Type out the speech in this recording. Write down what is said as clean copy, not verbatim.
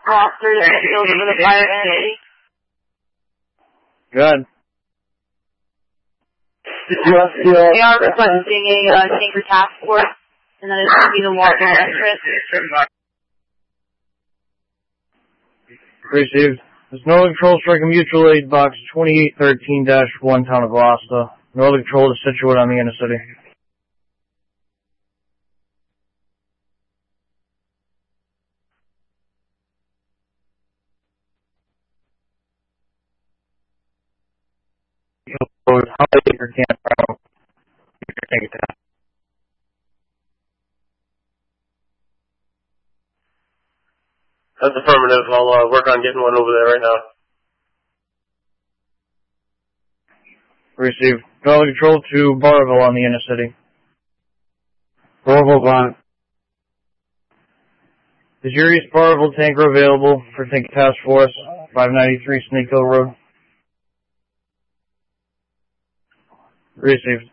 Officers in the field for the fire entity. Good. We are requesting a tanker task force, and that is going to be the Walker entrance. Received. This Northern Control striking mutual aid box 2813-1, town of Gloucester. Northern Control is situated on the inner city. That's affirmative. I'll work on getting one over there right now. Received. Northern Control to Barville on the inner city. Barville on. Is your East Barville tanker available for Tanker Task Force, 593 Snake Hill Road? Received.